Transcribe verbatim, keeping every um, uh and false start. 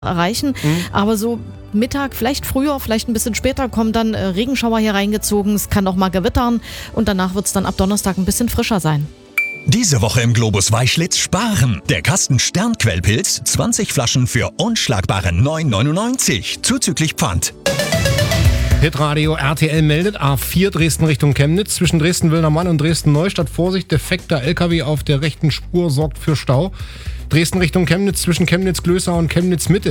erreichen, mhm. aber so Mittag, vielleicht früher, vielleicht ein bisschen später kommen dann äh, Regenschauer hier reingezogen, es kann auch mal gewittern und danach wird es dann ab Donnerstag ein bisschen frischer sein. Diese Woche im Globus Weißschlitz sparen. Der Kasten Sternquellpilz, zwanzig Flaschen für unschlagbare neun neunundneunzig, zuzüglich Pfand. Hitradio R T L meldet A vier Dresden Richtung Chemnitz. Zwischen Dresden-Wildermann und Dresden-Neustadt Vorsicht, defekter L K W auf der rechten Spur sorgt für Stau. Dresden Richtung Chemnitz zwischen Chemnitz-Glößau und Chemnitz-Mitte.